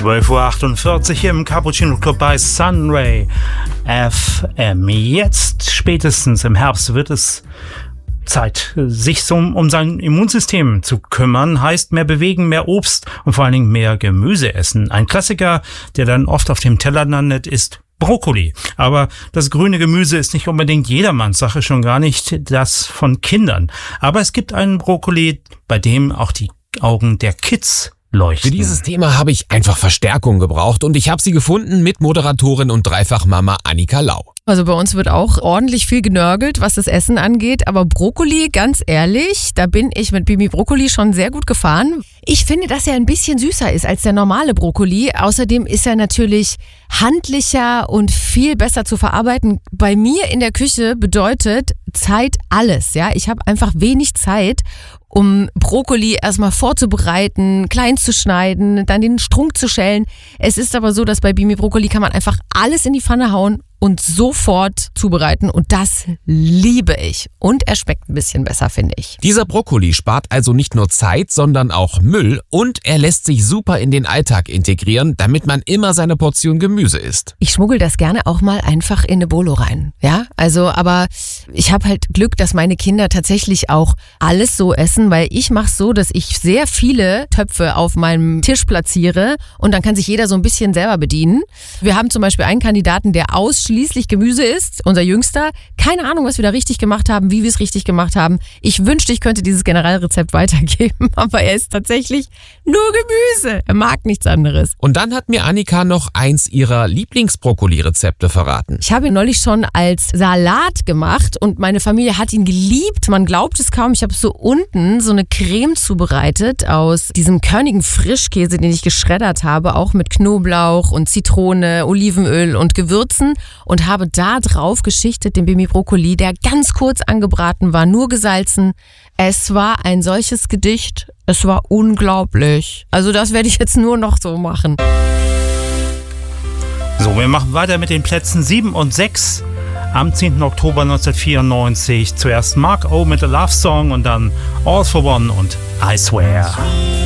12:48 Uhr im Cappuccino Club bei Sunray FM. Jetzt spätestens im Herbst wird es Zeit, sich um sein Immunsystem zu kümmern. Heißt mehr bewegen, mehr Obst und vor allen Dingen mehr Gemüse essen. Ein Klassiker, der dann oft auf dem Teller landet, ist Brokkoli. Aber das grüne Gemüse ist nicht unbedingt jedermanns Sache, schon gar nicht das von Kindern. Aber es gibt einen Brokkoli, bei dem auch die Augen der Kids leuchten. Für dieses Thema habe ich einfach Verstärkung gebraucht und ich habe sie gefunden mit Moderatorin und Dreifachmama Annika Lau. Also bei uns wird auch ordentlich viel genörgelt, was das Essen angeht. Aber Brokkoli, ganz ehrlich, da bin ich mit Bimi Brokkoli schon sehr gut gefahren. Ich finde, dass er ein bisschen süßer ist als der normale Brokkoli. Außerdem ist er natürlich handlicher und viel besser zu verarbeiten. Bei mir in der Küche bedeutet Zeit alles. Ja, ich habe einfach wenig Zeit, um Brokkoli erstmal vorzubereiten, klein zu schneiden, dann den Strunk zu schälen. Es ist aber so, dass bei Bimi Brokkoli kann man einfach alles in die Pfanne hauen und sofort zubereiten und das liebe ich. Und er schmeckt ein bisschen besser, finde ich. Dieser Brokkoli spart also nicht nur Zeit, sondern auch Müll und er lässt sich super in den Alltag integrieren, damit man immer seine Portion Gemüse isst. Ich schmuggel das gerne auch mal einfach in eine Bolo rein. Ja, also, aber ich habe halt Glück, dass meine Kinder tatsächlich auch alles so essen, weil ich mache es so, dass ich sehr viele Töpfe auf meinem Tisch platziere und dann kann sich jeder so ein bisschen selber bedienen. Wir haben zum Beispiel einen Kandidaten, der ausschließlich Gemüse isst, unser Jüngster. Keine Ahnung, was wir da richtig gemacht haben, wie wir es richtig gemacht haben. Ich wünschte, ich könnte dieses Generalrezept weitergeben, aber er isst tatsächlich nur Gemüse. Er mag nichts anderes. Und dann hat mir Annika noch eins ihrer Lieblingsbrokkoli-Rezepte verraten. Ich habe ihn neulich schon als Salat gemacht und meine Familie hat ihn geliebt. Man glaubt es kaum. Ich habe so unten so eine Creme zubereitet aus diesem körnigen Frischkäse, den ich geschreddert habe, auch mit Knoblauch und Zitrone, Olivenöl und Gewürzen und habe da drauf geschichtet den Bimi Brokkoli, der ganz kurz angebraten war, nur gesalzen. Es war ein solches Gedicht. Es war unglaublich. Also das werde ich jetzt nur noch so machen. So, wir machen weiter mit den Plätzen 7 und 6. Am 10. Oktober 1994 zuerst Mark O mit A Love Song und dann All for One und I Swear.